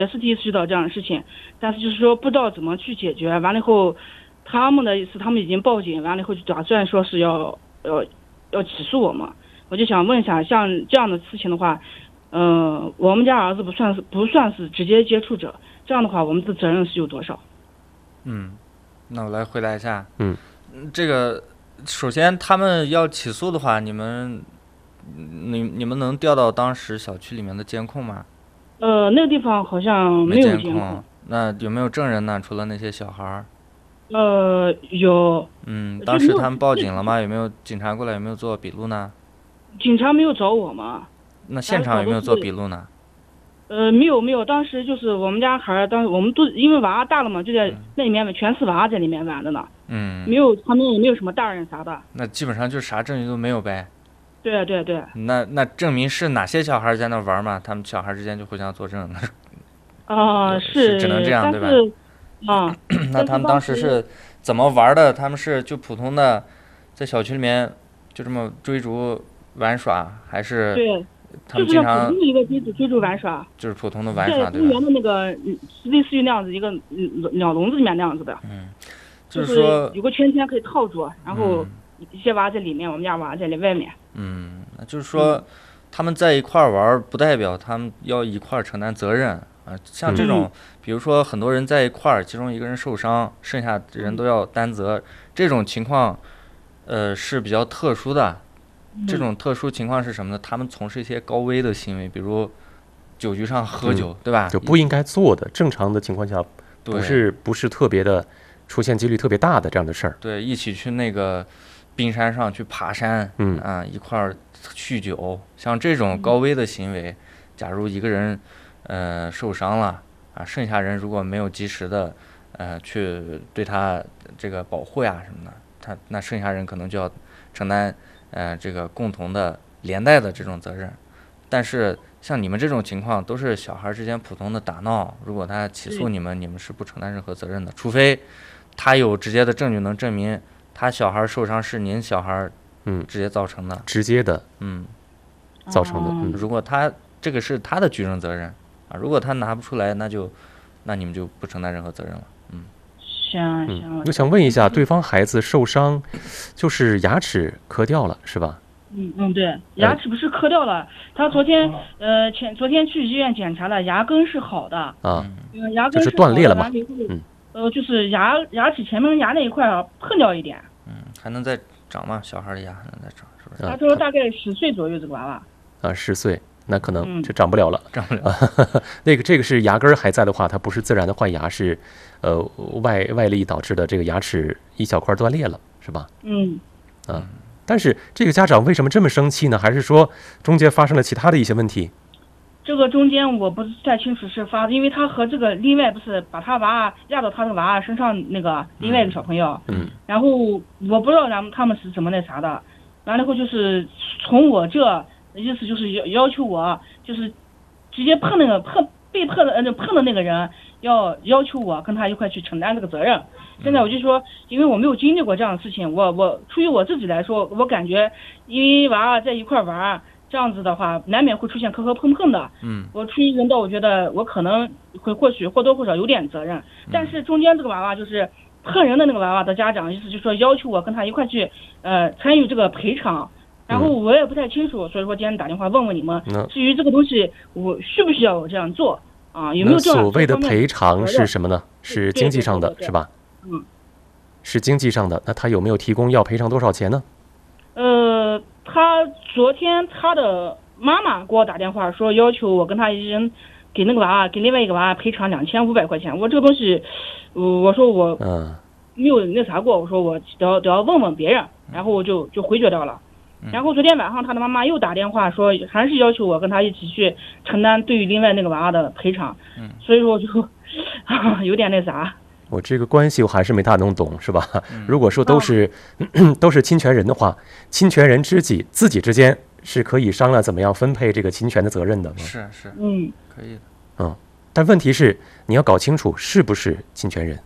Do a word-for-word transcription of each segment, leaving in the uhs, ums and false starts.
也是第一次遇到这样的事情，但是就是说不知道怎么去解决。完了以后，他们的意思他们已经报警，完了以后就打算说是要要要起诉我嘛。我就想问一下，像这样的事情的话，嗯、呃，我们家儿子不算是不算是直接接触者，这样的话我们的责任是有多少？ 嗯，那我来回答一下。 嗯， 这个首先他们要起诉的话，你们你你们能调到当时小区里面的监控吗？ 呃，那个地方好像没有监监控。那有没有证人呢？除了那些小孩儿？ 呃，有。 嗯，当时他们报警了吗？有没有警察过来？有没有做笔录呢？ 警察没有找我吗？ 那现场有没有做笔录呢？ 呃，没有没有，当时就是我们家孩儿，当时我们都因为娃大了嘛，就在那里面，全是娃在里面玩的呢。 嗯， 没有旁边也没有什么大人啥的。 那基本上就啥证据都没有呗。 对对对。 那那证明是哪些小孩在那玩嘛？他们小孩之间就互相作证。 啊、呃， 是只能这样对吧？ 啊， 那他们当时是怎么玩的？他们是就普通的在小区里面就这么追逐玩耍，还是对？ 他们经常就是普通的一个追逐追逐玩耍， 就是普通的玩耍， 在公园的那个类似于那样子一个鸟笼子里面那样子的。 嗯， 就是说有个圈圈可以套住，然后一些娃在里面，我们家娃在外面。 嗯，那就是说、嗯、他们在一块玩，不代表他们要一块承担责任啊。像这种、嗯，比如说很多人在一块，其中一个人受伤，剩下人都要担责，嗯、这种情况，呃，是比较特殊的。这种特殊情况是什么呢？他们从事一些高危的行为，比如酒局上喝酒， 嗯、 对吧？ 就不应该做的，正常的情况下，不是不是特别的出现几率特别大的这样的事儿。 对，一起去那个冰山上去爬山， 嗯啊，一块儿酗酒，像这种高危的行为，假如一个人呃受伤了啊，剩下人如果没有及时的呃去对他这个保护呀什么的，他那剩下人可能就要承担。呃，这个共同的连带的这种责任，但是像你们这种情况都是小孩之间普通的打闹，如果他起诉你们，你们是不承担任何责任的，除非他有直接的证据能证明他小孩受伤是您小孩嗯直接造成的， 嗯、直接的嗯造成的。嗯， 如果他这个是他的举证责任啊，如果他拿不出来，那就那你们就不承担任何责任了。嗯。 行行、 嗯，我想问一下，对方孩子受伤，就是牙齿磕掉了，是吧？ 嗯嗯，对，牙齿不是磕掉了，他昨天呃前昨天去医院检查了，牙根是好的啊， 嗯，牙根就是断裂了嘛， 嗯，呃，就是牙牙齿前面牙那一块啊碰掉一点， 嗯，还能再长吗？小孩的牙还能再长，是不是？ 他说大概十岁左右这个娃娃啊，十岁。那可能就长不了了， 长不了。 那个这个是牙根还在的话，它不是自然的坏牙，是呃外外力导致的，这个牙齿一小块断裂了，是吧？ 嗯， 啊，但是这个家长为什么这么生气呢？还是说中间发生了其他的一些问题？ 这个中间我不太清楚是发，因为他和这个另外不是把他娃压到他的娃身上那个另外一个小朋友， 嗯， 然后我不知道他们他们是怎么那啥的，完了以后就是从我这。意思就是要要求我，就是直接碰那个碰被碰的呃碰的那个人，要要求我跟他一块去承担这个责任。现在我就说，因为我没有经历过这样的事情，我我出于我自己来说，我感觉因为娃娃在一块玩，这样子的话，难免会出现磕磕碰碰的。 嗯， 我出于人道，我觉得我可能会或许或多或少有点责任，但是中间这个娃娃就是碰人的那个娃娃的家长，意思就是说要求我跟他一块去呃参与这个赔偿。然后我也不太清楚，所以说今天打电话问问你们， 嗯、 至于这个东西，我需不需要我这样做啊？有没有这样所谓的赔偿是什么呢？是经济上的， 对对对对对是吧？ 嗯， 是经济上的。那他有没有提供要赔偿多少钱呢？ 呃，他昨天他的妈妈给我打电话说，要求我跟他一人给那个娃娃给另外一个娃娃赔偿两千五百块钱。我这个东西，我说我嗯没有那啥过，我说我得要得要问问别人，然后我就就回绝掉了。然后昨天晚上他的妈妈又打电话说，还是要求我跟他一起去承担对于另外那个娃娃的赔偿。 嗯， 所以说我就有点那啥。 我这个关系我还是没大弄懂，是吧？ 嗯、 如果说都是、哦、都是侵权人的话，侵权人知己自己之间是可以商量怎么样分配这个侵权的责任的。 是是， 嗯， 可以的。 嗯，但问题是你要搞清楚是不是侵权人，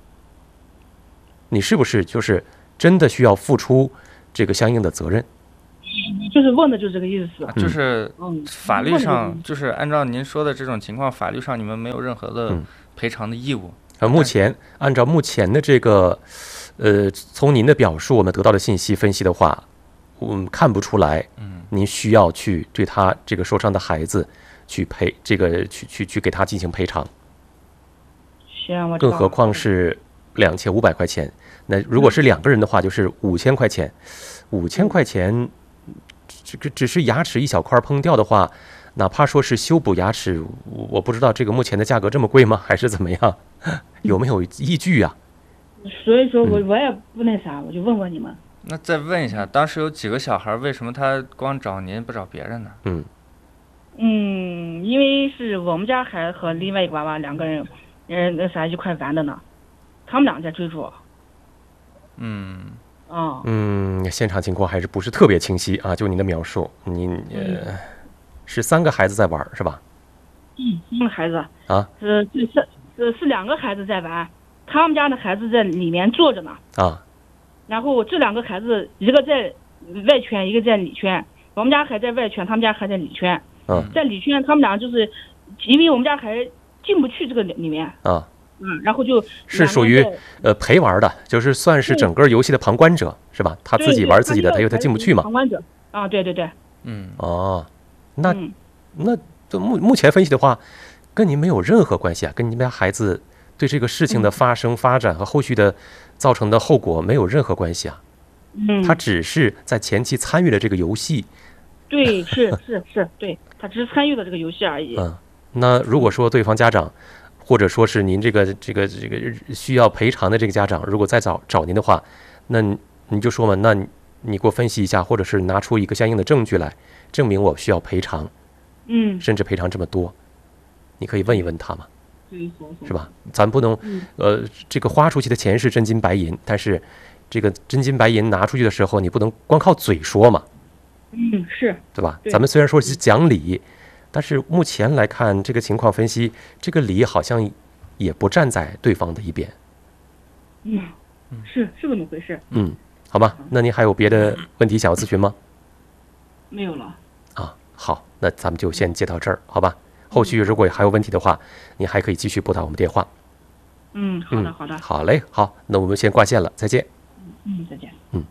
你是不是就是真的需要付出这个相应的责任？ 就是问的就是这个意思。 就是嗯， 法律上，就是按照您说的这种情况，法律上你们没有任何的嗯赔偿的义务。 呃，目前按照目前的这个，呃，从您的表述我们得到的信息分析的话，嗯，看不出来， 嗯， 您需要去对他这个受伤的孩子去赔这个去去去给他进行赔偿， 行，我知道了。 更何况是两千五百块钱。那如果是两个人的话，就是五千块钱，五千块钱，这个只是牙齿一小块碰掉的话，哪怕说是修补牙齿，我我不知道这个目前的价格这么贵吗？还是怎么样？有没有依据啊？ 所以说我嗯我也不那啥，我就问问你们。 那再问一下，当时有几个小孩，为什么他光找您不找别人呢？ 嗯嗯，因为是我们家孩子和另外一个娃娃两个人，嗯，那啥一块玩的呢，他们俩在追逐。 嗯啊、 嗯，现场情况还是不是特别清晰啊？就您的描述，您呃是三个孩子在玩是吧？ 嗯，三个孩子啊是是是是是两个孩子在玩，他们家的孩子在里面坐着呢。 啊然后这两个孩子，一个在外圈，一个在里圈。我们家还在外圈，他们家还在里圈。 嗯在里圈，他们俩就是因为我们家还进不去这个里里面， 啊， 嗯，然后就是属于两个在呃陪玩的，就是算是整个游戏的旁观者是吧？他自己玩自己的，他因为他进不去嘛。 旁观者啊，对对对。 嗯哦，那嗯那就目目前分析的话，跟您没有任何关系啊，跟你们家孩子对这个事情的发生、发展和后续的造成的后果没有任何关系啊。 嗯， 他只是在前期参与了这个游戏。 对，是是是，对他只是参与了这个游戏而已。 嗯，那如果说对方家长，或者说是您这个这个这个需要赔偿的这个家长，如果再找找您的话，那你你就说嘛，那你你给我分析一下，或者是拿出一个相应的证据来，证明我需要赔偿， 嗯， 甚至赔偿这么多，你可以问一问他嘛， 对，好好是吧？咱不能， 嗯呃，这个花出去的钱是真金白银，但是这个真金白银拿出去的时候，你不能光靠嘴说嘛， 嗯，是， 对吧？ 对咱们虽然说是讲理，但是目前来看，这个情况分析，这个理好像也不站在对方的一边。 嗯，是是这么回事。 嗯，好吧，那您还有别的问题想要咨询吗？ 没有了。 啊，好，那咱们就先接到这儿，好吧？后续如果还有问题的话，您还可以继续拨打我们电话。 嗯，好的嗯好的。 好嘞，好，那我们先挂线了，再见。 嗯，再见。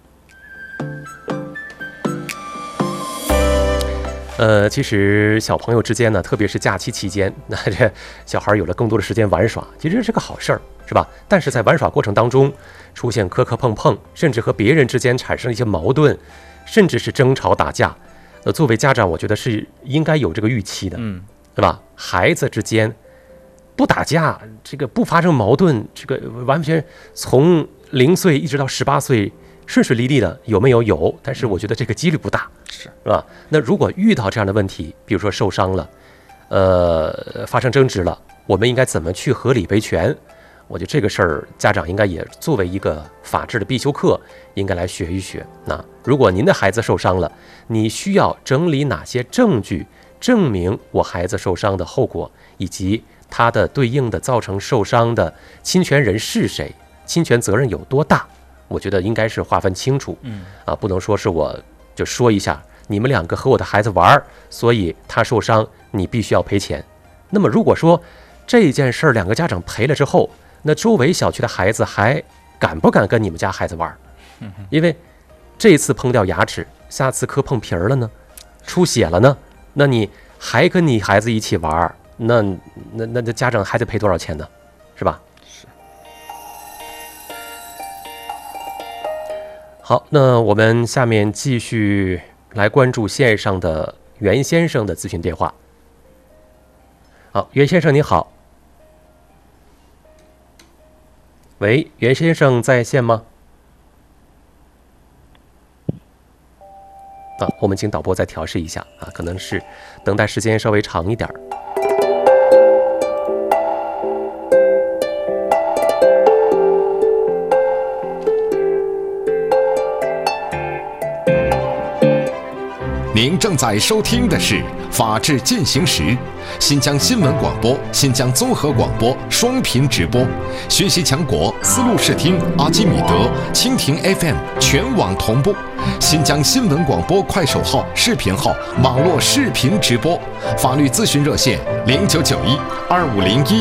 呃，其实小朋友之间呢，特别是假期期间，那这小孩有了更多的时间玩耍，其实这是个好事儿，是吧？但是在玩耍过程当中，出现磕磕碰碰，甚至和别人之间产生一些矛盾，甚至是争吵打架，呃，作为家长，我觉得是应该有这个预期的， 嗯， 对吧？孩子之间不打架，这个不发生矛盾，这个完全从零岁一直到十八岁。顺顺利利的有没有？有，但是我觉得这个几率不大， 是是吧？那如果遇到这样的问题，比如说受伤了，呃，发生争执了，我们应该怎么去合理维权？我觉得这个事儿，家长应该也作为一个法治的必修课，应该来学一学。那如果您的孩子受伤了，你需要整理哪些证据，证明我孩子受伤的后果，以及他的对应的造成受伤的侵权人是谁，侵权责任有多大？我觉得应该是划分清楚， 嗯啊，不能说是我就说一下，你们两个和我的孩子玩儿，所以他受伤，你必须要赔钱。那么如果说这件事儿两个家长赔了之后，那周围小区的孩子还敢不敢跟你们家孩子玩儿？因为这一次碰掉牙齿，下次磕碰皮儿了呢，出血了呢，那你还跟你孩子一起玩儿，那那那那家长还得赔多少钱呢？是吧？好，那我们下面继续来关注线上的袁先生的咨询电话。好，袁先生你好。喂，袁先生在线吗？啊，我们请导播再调试一下啊，可能是等待时间稍微长一点儿。 您正在收听的是《法治进行时》，新疆新闻广播、新疆综合广播双频直播，学习强国思路视听、阿基米德、蜻蜓 F M 全网同步。新疆新闻广播快手号、视频号网络视频直播，法律咨询热线零九九一二五零一